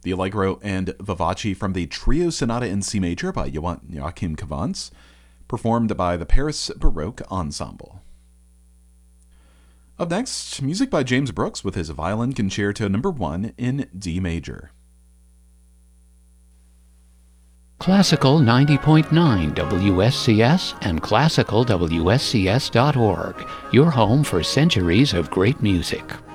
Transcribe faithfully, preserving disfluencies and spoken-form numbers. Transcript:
the Allegro and Vivace from the Trio Sonata in C major by Jo- Joachim Cavans, performed by the Paris Baroque Ensemble. Up next, music by James Brooks with his Violin Concerto number one in D major. Classical ninety point nine W S C S and classical W S C S dot org, your home for centuries of great music.